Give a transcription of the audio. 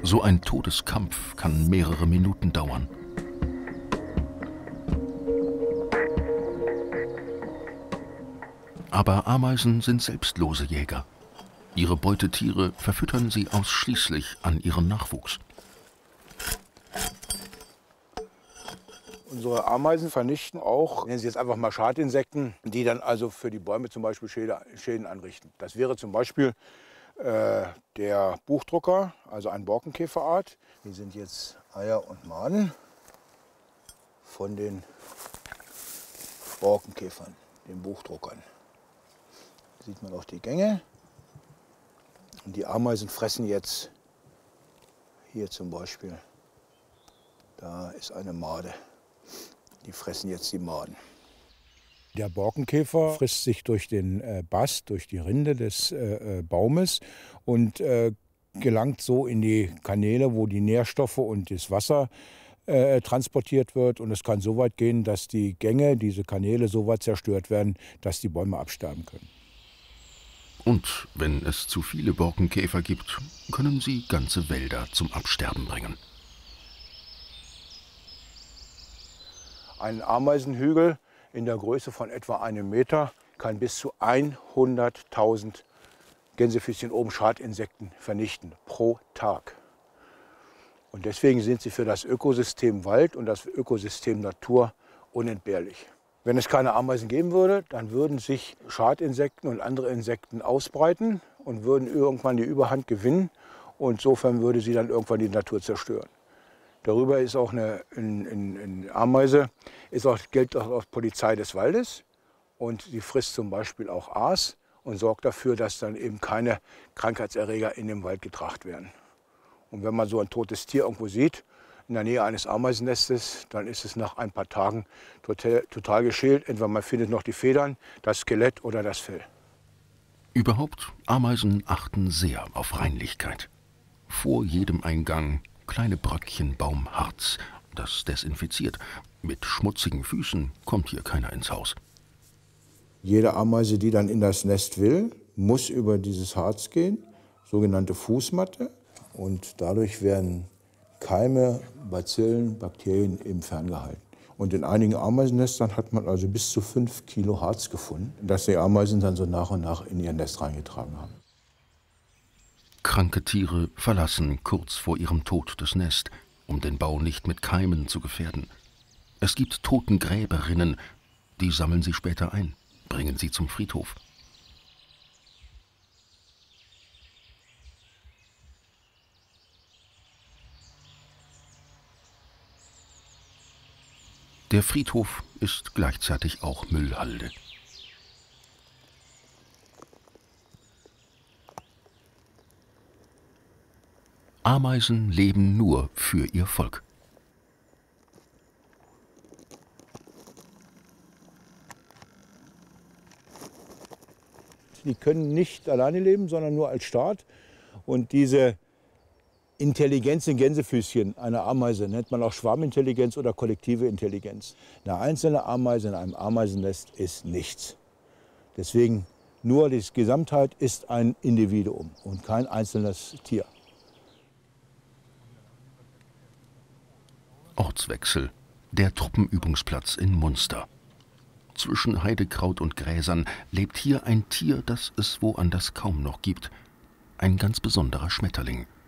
So ein Todeskampf kann mehrere Minuten dauern. Aber Ameisen sind selbstlose Jäger. Ihre Beutetiere verfüttern sie ausschließlich an ihren Nachwuchs. Unsere Ameisen vernichten auch, nennen Sie jetzt einfach mal Schadinsekten, die dann also für die Bäume zum Beispiel Schäden anrichten. Das wäre zum Beispiel der Buchdrucker, also eine Borkenkäferart. Hier sind jetzt Eier und Maden von den Borkenkäfern, den Buchdruckern. Hier sieht man auch die Gänge. Und die Ameisen fressen jetzt, hier zum Beispiel, da ist eine Made. Die fressen jetzt die Maden. Der Borkenkäfer frisst sich durch den Bast, durch die Rinde des Baumes und gelangt so in die Kanäle, wo die Nährstoffe und das Wasser transportiert wird. Und es kann so weit gehen, dass die Gänge, diese Kanäle so weit zerstört werden, dass die Bäume absterben können. Und wenn es zu viele Borkenkäfer gibt, können sie ganze Wälder zum Absterben bringen. Ein Ameisenhügel in der Größe von etwa 1 Meter kann bis zu 100.000 Gänsefüßchen oben Schadinsekten vernichten pro Tag. Und deswegen sind sie für das Ökosystem Wald und das Ökosystem Natur unentbehrlich. Wenn es keine Ameisen geben würde, dann würden sich Schadinsekten und andere Insekten ausbreiten und würden irgendwann die Überhand gewinnen. Und insofern würde sie dann irgendwann die Natur zerstören. Darüber ist auch eine Ameise, gilt auch als Polizei des Waldes. Und sie frisst zum Beispiel auch Aas und sorgt dafür, dass dann eben keine Krankheitserreger in den Wald getragen werden. Und wenn man so ein totes Tier irgendwo sieht, in der Nähe eines Ameisennestes, dann ist es nach ein paar Tagen total geschält. Entweder man findet noch die Federn, das Skelett oder das Fell. Überhaupt, Ameisen achten sehr auf Reinlichkeit. Vor jedem Eingang kleine Bröckchen Baumharz, das desinfiziert. Mit schmutzigen Füßen kommt hier keiner ins Haus. Jede Ameise, die dann in das Nest will, muss über dieses Harz gehen, sogenannte Fußmatte. Und dadurch werden Keime, Bazillen, Bakterien eben ferngehalten. Und in einigen Ameisennestern hat man also bis zu 5 Kilo Harz gefunden, das die Ameisen dann so nach und nach in ihr Nest reingetragen haben. Kranke Tiere verlassen kurz vor ihrem Tod das Nest, um den Bau nicht mit Keimen zu gefährden. Es gibt Totengräberinnen, die sammeln sie später ein, bringen sie zum Friedhof. Der Friedhof ist gleichzeitig auch Müllhalde. Ameisen leben nur für ihr Volk. Die können nicht alleine leben, sondern nur als Staat. Und diese Intelligenz in Gänsefüßchen einer Ameise nennt man auch Schwarmintelligenz oder kollektive Intelligenz. Eine einzelne Ameise in einem Ameisennest ist nichts. Deswegen nur die Gesamtheit ist ein Individuum und kein einzelnes Tier. Ortswechsel, der Truppenübungsplatz in Munster. Zwischen Heidekraut und Gräsern lebt hier ein Tier, das es woanders kaum noch gibt. Ein ganz besonderer Schmetterling.